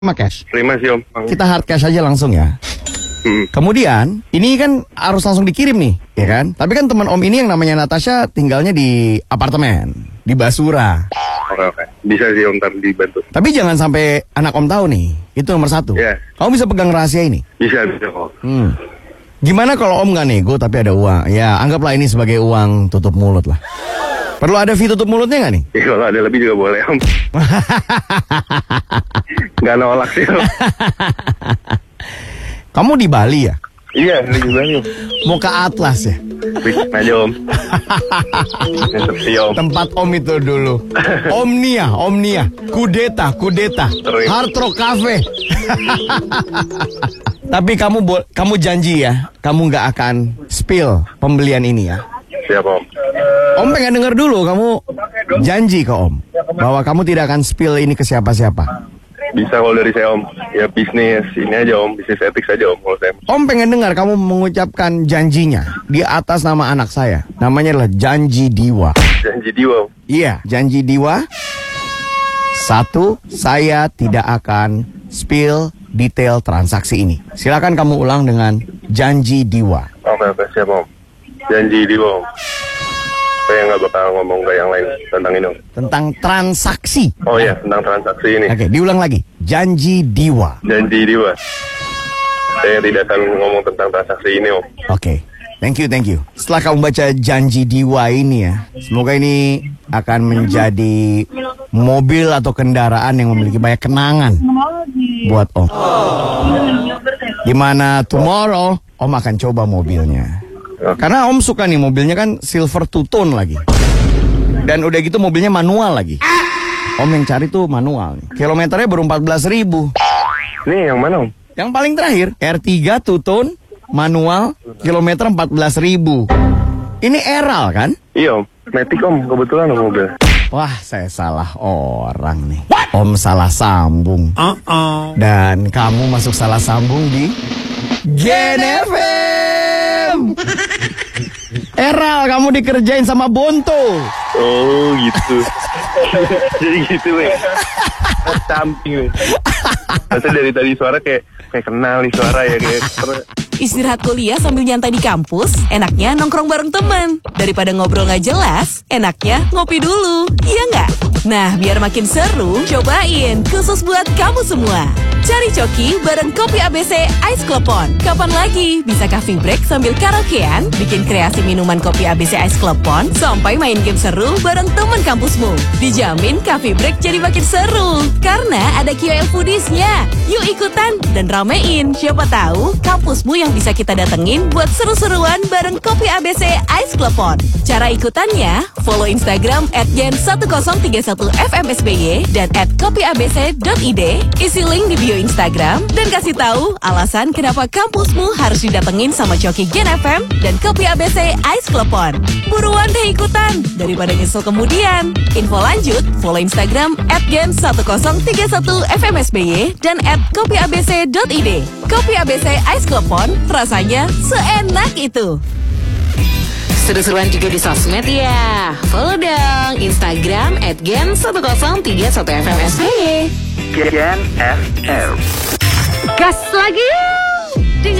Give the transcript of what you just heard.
Terima cash. Terima sih Om. Kita hard cash aja langsung ya. Kemudian, ini kan harus langsung dikirim nih, ya kan? Tapi kan teman Om ini yang namanya Natasha tinggalnya di apartemen, di Basura. Oke. Bisa sih Om, ntar dibantu. Tapi jangan sampai anak Om tahu nih, itu nomor 1. Iya. Kamu bisa pegang rahasia ini? Bisa kok. Gimana kalau Om nggak nego tapi ada uang? Ya, anggaplah ini sebagai uang tutup mulut lah. Perlu ada fee tutup mulutnya nggak nih? Ya kalau ada lebih juga boleh Om. Nggak nolak sih Om. Kamu di Bali ya? Iya, ini juga nih. Mau ke Atlas ya? Bisa aja Om. Mantap sih Om. Tempat Om itu dulu. Omnia. Kudeta. Hard Rock Cafe. Tapi kamu janji ya, kamu nggak akan spill pembelian ini ya? Siap Om. Om pengen denger dulu, kamu janji ke Om bahwa kamu tidak akan spill ini ke siapa-siapa. Bisa kalau dari saya Om. Ya bisnis ini aja Om, bisnis etik saja Om kalau saya. Om pengen dengar kamu mengucapkan janjinya di atas nama anak saya. Namanya adalah Janji Diwa. Janji Diwa Om. Iya, Janji Diwa. 1, saya tidak akan spill detail transaksi ini. Silakan kamu ulang dengan Janji Diwa. Oke, siap Om. Janji Diwa Om. Saya nggak bakal ngomong ke yang lain tentang ini Om. Tentang transaksi. Oh iya, tentang transaksi ini. Oke, diulang lagi. Janji Diwa. Janji Diwa. Saya tidak akan ngomong tentang transaksi ini Om. Oke, thank you. Setelah kamu baca Janji Diwa ini ya, semoga ini akan menjadi mobil atau kendaraan yang memiliki banyak kenangan buat Om. Dimana tomorrow Om akan coba mobilnya. Karena Om suka nih mobilnya kan silver two-tone lagi. Dan udah gitu mobilnya manual lagi. Om yang cari tuh manual nih. Kilometernya baru 14.000. Ini yang mana Om? Yang paling terakhir R3 two-tone manual kilometer 14.000. Ini Eral kan? Iya Om. Matic Om, kebetulan Om mobil. Wah, saya salah orang nih. Om salah sambung. Dan kamu masuk salah sambung di Gen FM. Eral, kamu dikerjain sama Bonto. Oh gitu. Jadi gitu weh. Samping weh. Masa dari tadi suara kayak kenal nih suara ya kayak. Istirahat kuliah sambil nyantai di kampus, enaknya nongkrong bareng teman. Daripada ngobrol nggak jelas, enaknya ngopi dulu. Iya nggak? Nah, biar makin seru, cobain khusus buat kamu semua. Cari Coki bareng Kopi ABC Ice Klepon. Kapan lagi bisa coffee break sambil karaokean, bikin kreasi minuman Kopi ABC Ice Klepon, sampai main game seru bareng teman kampusmu. Dijamin coffee break jadi makin seru, karena ada KOL Foodies-nya. Yuk ikutan dan ramein, siapa tahu kampusmu yang bisa kita datengin buat seru-seruan bareng Kopi ABC Ice Klepon. Cara ikutannya, follow Instagram @gen1031fmsby dan @kopiabc.id, isi link di bio Instagram, dan kasih tahu alasan kenapa kampusmu harus didatengin sama Coki Gen FM dan Kopi ABC Ice Klepon. Buruan deh ikutan, daripada nyesel kemudian. Info lanjut, follow Instagram @gen1031fmsby dan @kopiabc.id. Kopi ABC Ice Klepon, rasanya seenak itu. Seru-seruan juga di sosmed ya. Follow dong Instagram @gen1031fmsby. Gen FM. Gas lagi.